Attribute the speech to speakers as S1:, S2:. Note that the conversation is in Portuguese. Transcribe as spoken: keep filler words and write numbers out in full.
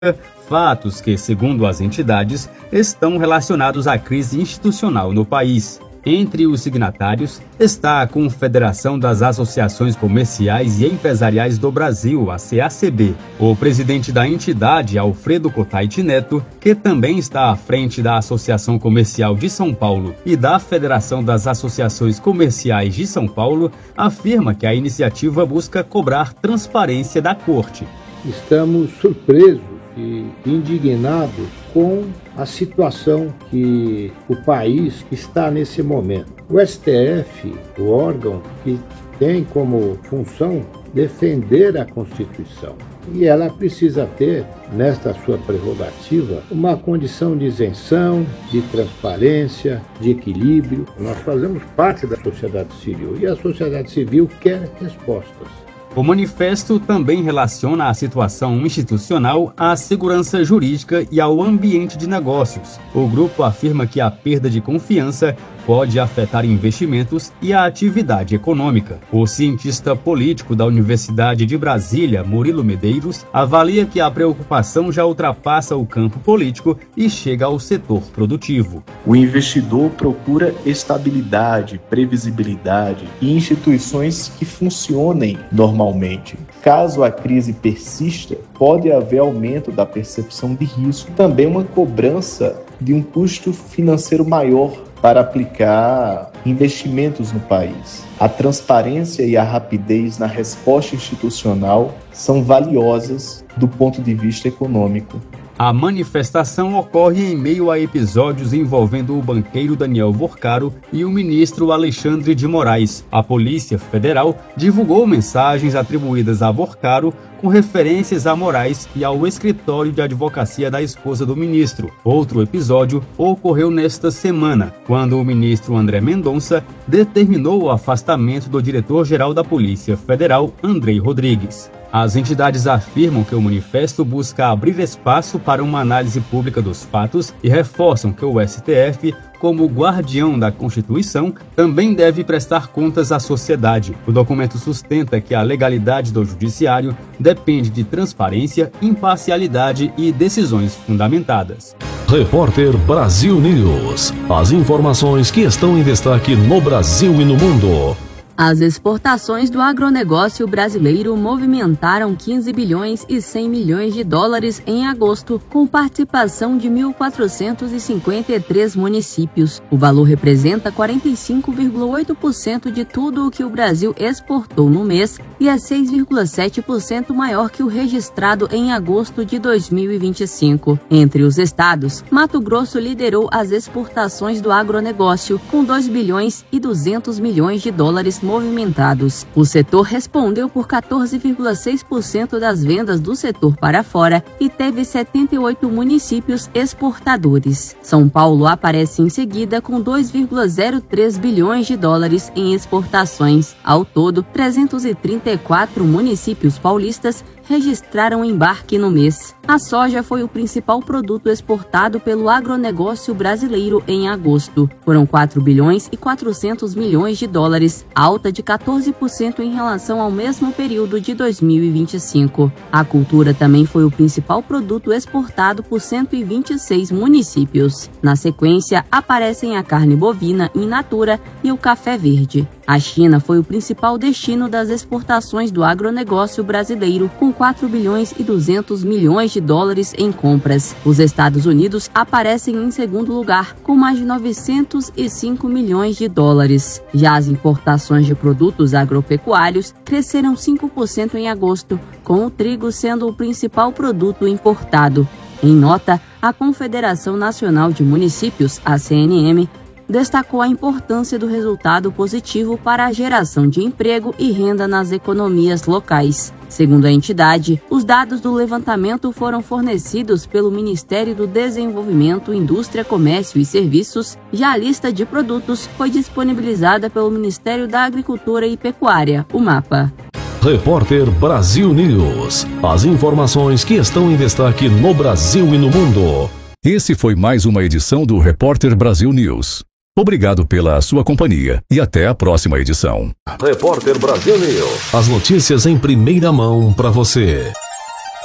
S1: fatos que, segundo as entidades, estão relacionados à crise institucional no país. Entre os signatários está a Confederação das Associações Comerciais e Empresariais do Brasil, a C A C B. O presidente da entidade, Alfredo Cotaiti Neto, que também está à frente da Associação Comercial de São Paulo e da Federação das Associações Comerciais de São Paulo, afirma que a iniciativa busca cobrar transparência da Corte.
S2: Estamos surpresos e indignados com a situação que o país está nesse momento. O S T F, o órgão que tem como função defender a Constituição, e ela precisa ter, nesta sua prerrogativa, uma condição de isenção, de transparência, de equilíbrio. Nós fazemos parte da sociedade civil e a sociedade civil quer respostas.
S1: O manifesto também relaciona a situação institucional à segurança jurídica e ao ambiente de negócios. O grupo afirma que a perda de confiança pode afetar investimentos e a atividade econômica. O cientista político da Universidade de Brasília, Murilo Medeiros, avalia que a preocupação já ultrapassa o campo político e chega ao setor produtivo.
S3: O investidor procura estabilidade, previsibilidade e instituições que funcionem normalmente. Caso a crise persista, pode haver aumento da percepção de risco, também uma cobrança de um custo financeiro maior para aplicar investimentos no país. A transparência e a rapidez na resposta institucional são valiosas do ponto de vista econômico.
S1: A manifestação ocorre em meio a episódios envolvendo o banqueiro Daniel Vorcaro e o ministro Alexandre de Moraes. A Polícia Federal divulgou mensagens atribuídas a Vorcaro com referências a Moraes e ao escritório de advocacia da esposa do ministro. Outro episódio ocorreu nesta semana, quando o ministro André Mendonça determinou o afastamento do diretor-geral da Polícia Federal, Andrei Rodrigues. As entidades afirmam que o manifesto busca abrir espaço para uma análise pública dos fatos e reforçam que o S T F, como guardião da Constituição, também deve prestar contas à sociedade. O documento sustenta que a legalidade do judiciário depende de transparência, imparcialidade e decisões fundamentadas.
S4: Repórter Brasil News. As informações que estão em destaque no Brasil e no mundo.
S5: As exportações do agronegócio brasileiro movimentaram quinze bilhões e cem milhões de dólares em agosto, com participação de mil quatrocentos e cinquenta e três municípios. O valor representa quarenta e cinco vírgula oito por cento de tudo o que o Brasil exportou no mês e é seis vírgula sete por cento maior que o registrado em agosto de dois mil e vinte e cinco. Entre os estados, Mato Grosso liderou as exportações do agronegócio, com dois bilhões e duzentos milhões de dólares movimentados. O setor respondeu por quatorze vírgula seis por cento das vendas do setor para fora e teve setenta e oito municípios exportadores. São Paulo aparece em seguida com dois vírgula zero três bilhões de dólares em exportações. Ao todo, trezentos e trinta e quatro municípios paulistas registraram embarque no mês. A soja foi o principal produto exportado pelo agronegócio brasileiro em agosto. Foram quatro bilhões e quatrocentos milhões de dólares, alta de quatorze por cento em relação ao mesmo período de dois mil e vinte e cinco. A cultura também foi o principal produto exportado por cento e vinte e seis municípios. Na sequência, aparecem a carne bovina in natura e o café verde. A China foi o principal destino das exportações do agronegócio brasileiro, com quatro bilhões e duzentos milhões de dólares em compras. Os Estados Unidos aparecem em segundo lugar, com mais de novecentos e cinco milhões de dólares. Já as importações de produtos agropecuários cresceram cinco por cento em agosto, com o trigo sendo o principal produto importado. Em nota, a Confederação Nacional de Municípios, a C N M, destacou a importância do resultado positivo para a geração de emprego e renda nas economias locais. Segundo a entidade, os dados do levantamento foram fornecidos pelo Ministério do Desenvolvimento, Indústria, Comércio e Serviços. Já a lista de produtos foi disponibilizada pelo Ministério da Agricultura e Pecuária, o MAPA.
S4: Repórter Brasil News. As informações que estão em destaque no Brasil e no mundo.
S6: Esse foi mais uma edição do Repórter Brasil News. Obrigado pela sua companhia e até a próxima edição.
S4: Repórter Brasil News. As notícias em primeira mão para você.